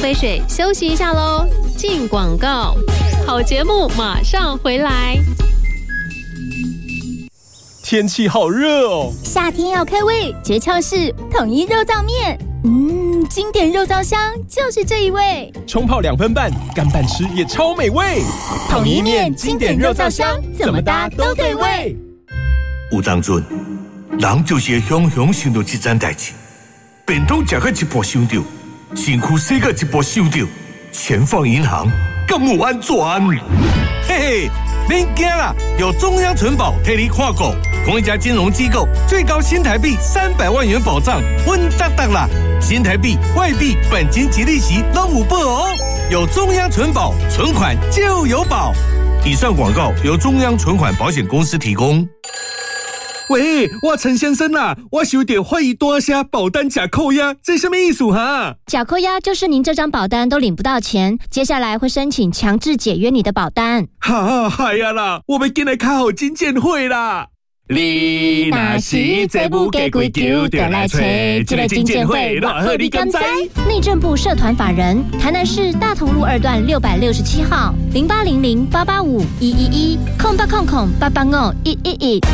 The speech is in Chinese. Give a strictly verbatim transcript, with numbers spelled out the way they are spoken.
杯水，休息一下喽。进广告，好节目马上回来。 天气好热哦， 夏天要开胃，诀窍是统一肉燥面。嗯，经典肉燥香就是这一味， 冲泡两分半，干拌吃也超美味。 统一面经典肉燥香，怎么搭都对味。 有当阵，人就是会雄雄想到这件代志，便当吃到一半想到，身躯洗到一半想到，钱放银行敢有安全？嘿嘿，免惊啦，有中央存保替你看顾，同一家金融机构最高新台币三百万元保障，稳当当啦！新台币、外币、本金及利息都有保哦。有中央存保，存款就有保。以上广告由中央存款保险公司提供。喂，我陈先生啊，我是有点怀疑大声保单假扣押，这什么意思哈？ 假扣押就是您这张保单都领不到钱，接下来会申请强制解约你的保单。 哈，嗨呀啦，我们进来开好金鉴会啦！你若是这不给归咎，就来找这个金鉴会，偌好你敢知？ 内政部社团法人台南市大同路二段六百六十七号零八零零八八五一一一空八空空八八五一一一。